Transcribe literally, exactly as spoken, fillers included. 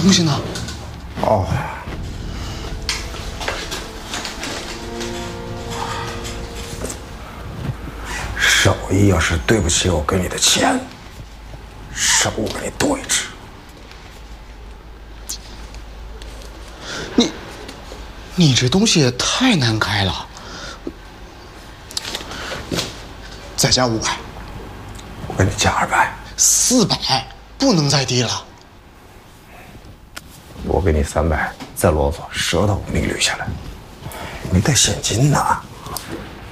东西呢？ 哦，少爷要是对不起我给你的钱，少我给你对质。 你，你这东西也太难开了。再加五百， 我给你加二百， 四百，不能再低了。 我给你三百，再啰嗦，舌头给你捋下来。没带现金呐。